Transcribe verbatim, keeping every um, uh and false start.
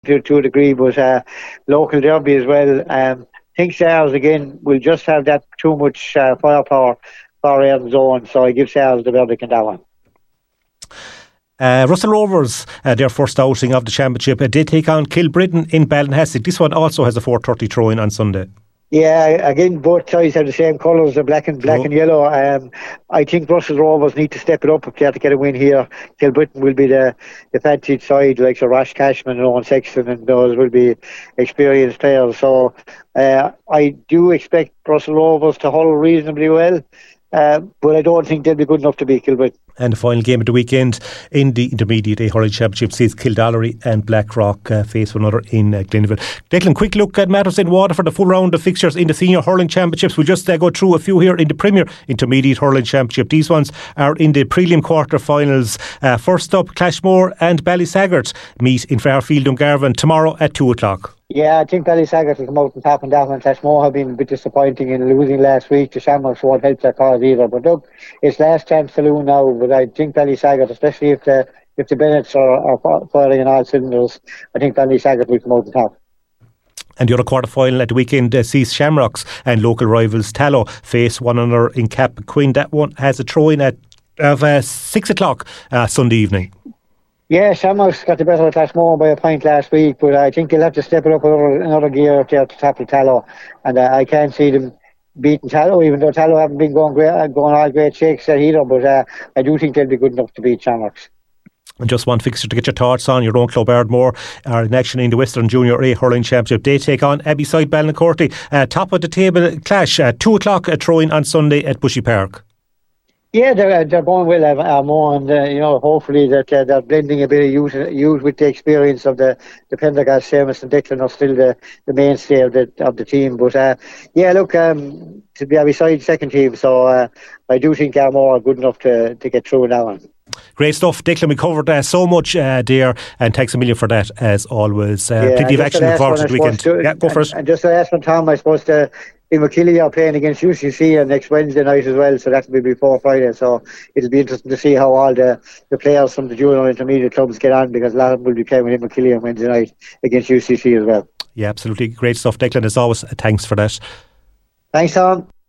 to, to a degree, but uh, local derby as well. Um, I think Sales again will just have that too much uh, firepower for Aaron's Zone, so I give Sales the verdict in that one. Uh, Russell Rovers, uh, their first outing of the championship, uh, did take on Kilbritton in Ballinhassig. This one also has a four thirty throw-in on Sunday. Yeah, again, both sides have the same colours, the black and black oh. and yellow. Um, I think Russell Rovers need to step it up if they have to get a win here. Kilbritton will be the, the fancied side, like so Rosh Cashman and Owen Sexton, and those will be experienced players. So uh, I do expect Russell Rovers to hold reasonably well, uh, but I don't think they'll be good enough to beat Kilbritton. And the final game of the weekend in the Intermediate A Hurling Championship sees Kildallery and Blackrock uh, face one another in uh, Glenville. Declan, quick look at matters in Waterford, the full round of fixtures in the Senior Hurling Championships. We'll just uh, go through a few here in the Premier Intermediate Hurling Championship. These ones are in the prelim quarter-finals. Uh, first up, Clashmore and Ballysaggart meet in Fairfield and Garvan tomorrow at two o'clock. Yeah, I think Ballysaggart will come out and top on that one. Clashmore have been a bit disappointing in losing last week. The Shamrocks won't help their cause either. But look, it's last chance saloon now. But I think Ballysaggart, especially if the if the Bennetts are, are firing in all cylinders, I think Ballysaggart will come out on top. And the other quarter-final at the weekend uh, sees Shamrocks and local rivals Tallow face one another in Cap Quinn. That one has a throw-in at of uh, six o'clock uh, Sunday evening. Yeah, Shamrocks got the better of Clashmore by a point last week, but I think they'll have to step it up another, another gear up there to tackle Tallow. And uh, I can't see them beating Tallow, even though Tallow haven't been going great, going all great shakes either. But uh, I do think they'll be good enough to beat Shamrocks. And just one fixture to get your thoughts on. Your own club Ardmore are in action in the Western Junior A Hurling Championship. They take on Abbeyside Ballincorty. Uh, top of the table clash at two o'clock, a throw-in on Sunday at Bushy Park. Yeah, they're, they're going well, uh, more, and uh, you know, hopefully that uh, they're blending a bit of youth, youth with the experience of the the Pendergast. Seamus and Declan are still the, the mainstay of the of the team. But uh, yeah, look, um, to be beside second team, so uh, I do think Armore are good enough to to get through that one. Great stuff, Declan. We covered uh, so much uh, there, and thanks a million for that as always. Uh, yeah, plenty of action in the forward weekend. To, yeah, go and, for it. And just the last one, Tom, I suppose to. In McKilly are playing against U C C next Wednesday night as well, so that will be before Friday. So it'll be interesting to see how all the, the players from the junior intermediate clubs get on, because a lot of them will be playing with McKilly on Wednesday night against U C C as well. Yeah, absolutely. Great stuff, Declan. As always, thanks for that. Thanks, Tom.